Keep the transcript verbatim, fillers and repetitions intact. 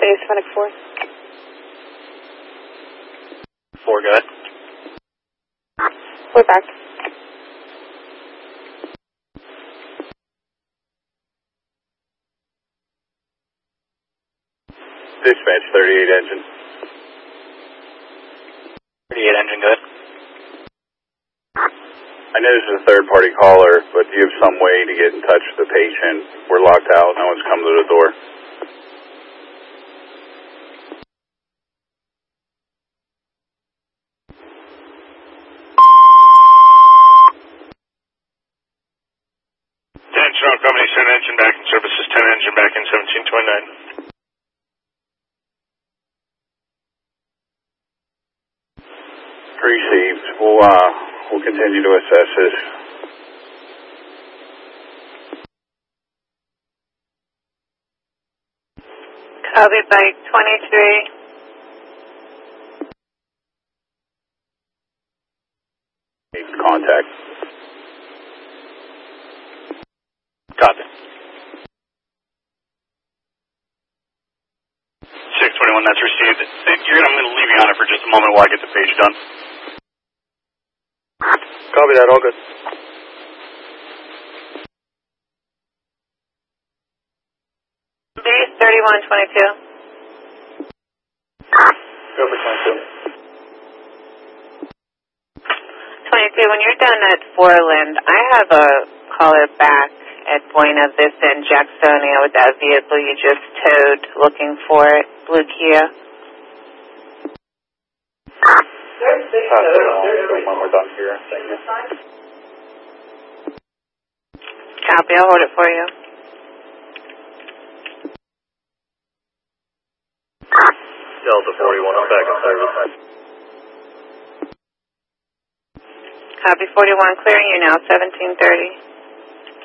Chase, Fennec four. Four, go ahead. We're back. Dispatch, thirty-eight engine. thirty-eight engine, go ahead. I know this is a third-party caller, but do you have some way to get in touch with the patient? We're locked out. No one's come to the door. Attention, all company, send engine back in services, ten engine back in seventeen twenty-nine. Received. We'll, uh, we'll continue to assess this. Copy, bike twenty-three. Contact. Copy. six twenty-one, that's received. You're gonna, I'm going to leave you on it for just a moment while I get the page done. Copy that, all good. Base thirty-one twenty-two. Go for twenty-two. twenty-two, when you're done at Foreland, I have a caller back at Buena Vista in Jacksonia with that vehicle you just towed, looking for it, blue Kia. When we're done here, thank you. Copy, I'll hold it for you. Delta forty-one, I'm back in service. Copy forty-one, clearing you now, seventeen thirty.